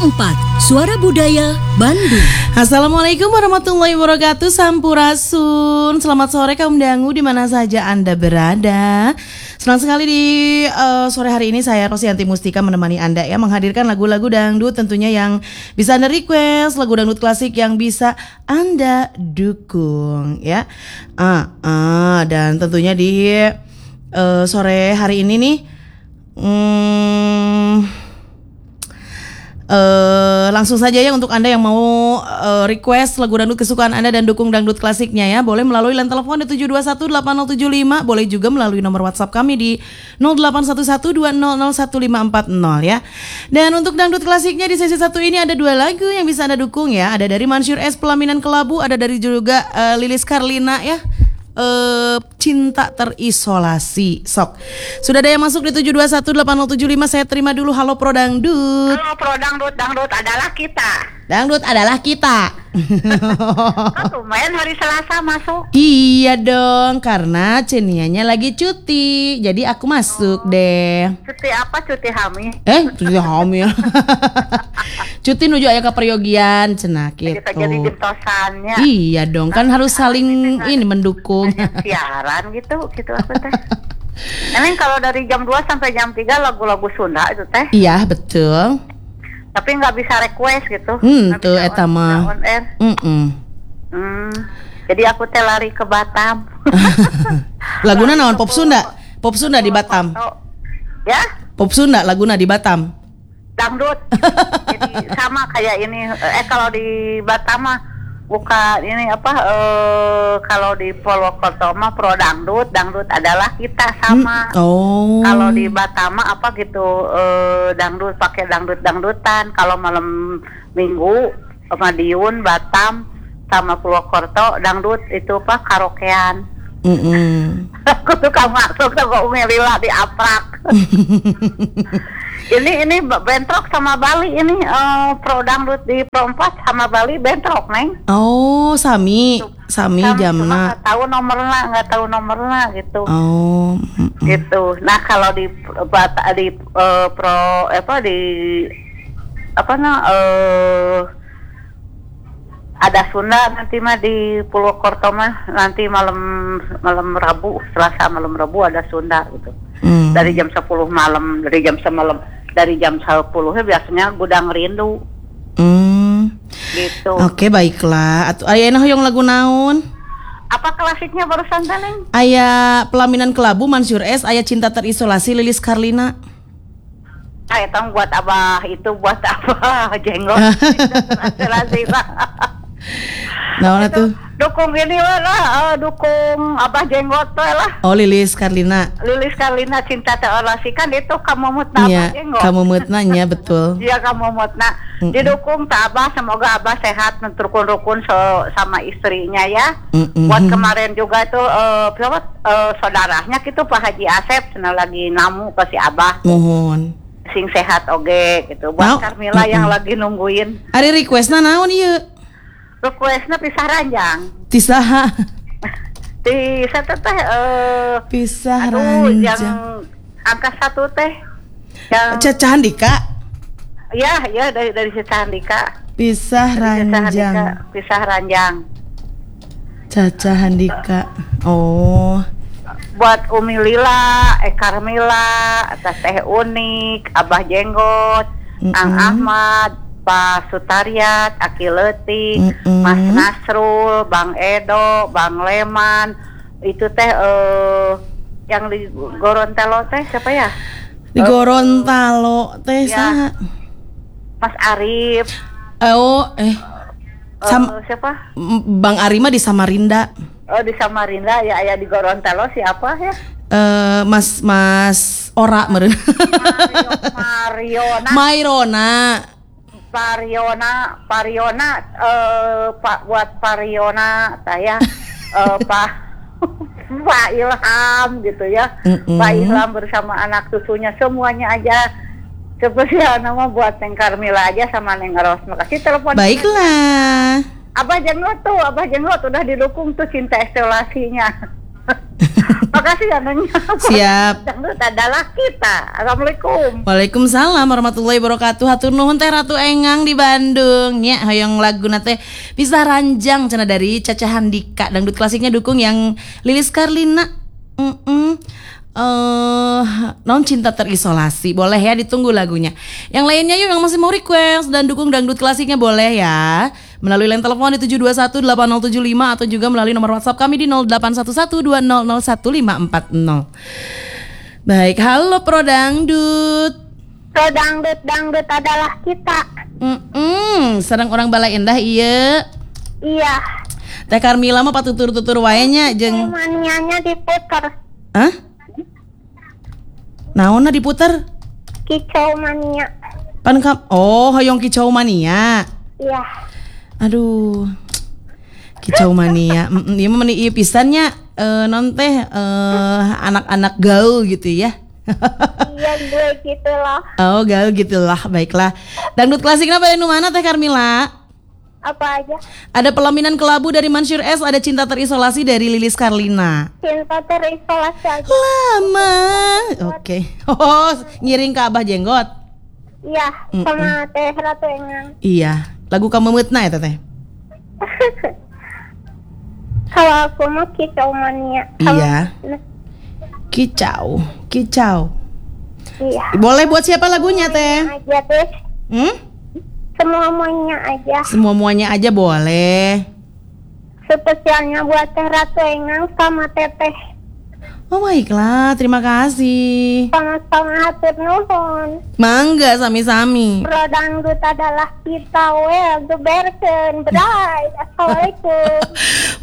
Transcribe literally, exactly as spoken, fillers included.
empat, Suara Budaya Bandung. Assalamualaikum warahmatullahi wabarakatuh. Sampurasun. Selamat sore kaum dangu di mana saja Anda berada. Senang sekali di uh, sore hari ini saya Rosianti Mustika menemani Anda ya, menghadirkan lagu-lagu dangdut tentunya yang bisa Anda request, lagu dangdut klasik yang bisa Anda dukung ya. Ah, ah, dan tentunya di uh, sore hari ini nih hmm, Uh, langsung saja ya untuk Anda yang mau uh, request lagu dangdut kesukaan Anda dan dukung dangdut klasiknya ya, boleh melalui line telepon di tujuh dua satu delapan nol tujuh lima, boleh juga melalui nomor WhatsApp kami di nol delapan satu satu dua nol nol satu lima empat nol ya. Dan untuk dangdut klasiknya di sesi satu ini ada dua lagu yang bisa Anda dukung ya, ada dari Mansur S Pelaminan Kelabu, ada dari juga uh, Lilis Karlina ya. Uh, cinta terisolasi. Sok. Sudah ada yang masuk di tujuh dua satu delapan nol tujuh lima. Saya terima dulu. Halo Pro Dangdut. Halo Pro Dangdut, dangdut adalah kita. Dangdut adalah kita. Kok main hari Selasa masuk? Iya dong, karena Cenianya lagi cuti. Jadi aku masuk oh. deh. Cuti apa? Cuti hamil. Eh, cuti hamil. Cuti nuju aya ke peryogian cenah gitu. Jadi gentosannya. Iya dong, kan harus saling ini mendukung. Siaran gitu, gitu aku teh. Emang kalau dari jam dua sampai jam tiga lagu-lagu Sunda itu teh? Iya, betul. Tapi nggak bisa request gitu. Hmm, tuh eta mah. On air. Mm-mm. Hmm. Jadi aku teh lari ke Batam. Laguna naon pop Sunda? Pop Sunda di Batam. Ya? Pop Sunda laguna di Batam. Dangdut. Jadi sama kayak ini. Eh kalau di Batam mah bukan ini apa? Eh kalau di Purwokerto mah pro dangdut, dangdut adalah kita sama. Hmm. Oh. Kalau di Batam mah apa gitu? Eh, dangdut pakai dangdut dangdutan. Kalau malam Minggu Madiun, Batam sama Purwokerto dangdut itu apa? Karaokean. Mm-mm. Aku suka masuk sama Umi Lila di aprak. Ini ini bentrok sama Bali ini uh, pro dangdut di Pro empat sama Bali bentrok neng. Oh sami sami jamna. Nggak tahu nomornya nggak tahu nomornya gitu. Oh mm-mm. Gitu. Nah kalau di bata di uh, pro apa di apa nah uh, ada Sunda nanti mah di Purwokerto mah nanti malam malam Rabu, Selasa malam Rabu ada Sunda gitu. Hmm. Dari jam sepuluh malam, dari jam semalam, dari jam sepuluh biasanya Gudang Rindu. Hmm. Gitu. Oke, baiklah. Atuh aya nah hoyong lagu naon? Apa klasiknya barusan teh? Aya Pelaminan Kelabu Mansur S, aya Cinta Terisolasi Lilis Karlina. Ah, itu buat abah, itu buat abah jenggot. Naon atuh? Dukung ini lah, uh, dukung abah jenggot tuh lah. Oh, Lilis Karlina. Lilis Karlina Cinta Terorasi kan itu kamu mutna ya, abah jenggot. Kamu mutnanya betul. Iya kamu mutna. Mm-mm. Didukung tak abah, semoga abah sehat, rukun-rukun so, sama istrinya ya. Mm-mm. Buat kemarin juga tuh uh, uh, saudaranya gitu Pak Haji Asep senang lagi namu ke si abah. Mohon. Sing sehat oge gitu. Buat no. Carmila Mm-mm. yang lagi nungguin. Ari requestna naon ieu? Requestnya pisah ranjang. Pisah. Di satu teh uh, pisah aduh, ranjang. Yang angka satu teh. Yang Caca Handika. Ya, ya dari dari Caca Handika. Pisah dari ranjang. Handika, pisah ranjang. Caca Handika. Oh. Buat Umi Lila, eh Carmila, atas Teh Unik, Abah Jenggot, Mm-mm. Ang Ahmad, Pak Sutariat, Aki Leutik, Mm-mm. Mas Nasrul, Bang Edo, Bang Leman, itu teh uh, yang di Gorontalo teh siapa ya? Di Gorontalo teh ya. Saha? Mas Arif. Oh, eh. Sam- uh, siapa? Bang Arima di Samarinda. Oh, di Samarinda ya, ya di Gorontalo siapa ya? Uh, mas Mas Ora meureun. Mario, Mariona. Mairona. Pariona, Pariona, uh, Pak buat Pariona saya uh, Pak Pak Ilham gitu ya, Mm-mm. Pak Ilham bersama anak cucunya semuanya aja. Spesial nama buat Neng Carmila aja sama Neng Ros. Makasih telepon. Baiklah. Abah Jenggot tuh, Abah Jenggot udah didukung tuh Cinta Estelasinya. Makasih kasih ya Nyonya. Siap. Dangdut adalah kita. Assalamualaikum. Waalaikumsalam warahmatullahi wabarakatuh. Hatur nuhun teh Ratu Engang di Bandung. Nya hoyong laguna teh Pisah Ranjang cenah dari Caca Handika. Dangdut klasiknya dukung yang Lilis Karlina. Mm-mm. Uh, non cinta terisolasi. Boleh ya, ditunggu lagunya. Yang lainnya yuk yang masih mau request dan dukung dangdut klasiknya boleh ya, melalui line telepon di tujuh dua satu delapan nol tujuh lima atau juga melalui nomor WhatsApp kami di nol delapan satu satu dua nol nol satu lima empat nol. Baik, halo Pro Dangdut. Pro Dangdut, dangdut adalah kita. Mm-mm, sedang orang Balai Endah iya. Iya. Teh Karmila mah patutur-tutur wae nya jeung Manianya diputar. Hah? Naonna diputer? Kicau mania. Pan kam oh hoyong kicau mania. Iya. Aduh. Kicau mania. Heeh, ieu mah meuni ieu pisannya eh non teh eh anak-anak gaul gitu ya. Iya gue gitu loh. Oh, gaul gitulah. Baiklah. Dangdut klasiknya pada nu mana Teh Karmila? Apa aja? Ada Pelaminan Kelabu dari Mansyur S, ada Cinta Terisolasi dari Lilis Karlina. Cinta terisolasi aja. Lama. Oke. Oh, ngiring ke Abah Jenggot. Iya, Mm-mm. sama Teh Ratu Engang. Iya. Lagu kamu meutna ya Teteh? Kalau aku mah kicau mania. Kalau- Iya. Kicau, kicau. Iya. Boleh buat siapa lagunya Teh? Aja deh. Hmm? Semuanya aja. Semua-muanya aja boleh. Spesialnya buat Teh Ratu Engang sama Teteh. Oh baiklah, terima kasih. Sama-sama hatur nuhun. Mangga sami-sami. Pro Dangdut adalah kita we geberkeun. Bray. Assalamualaikum.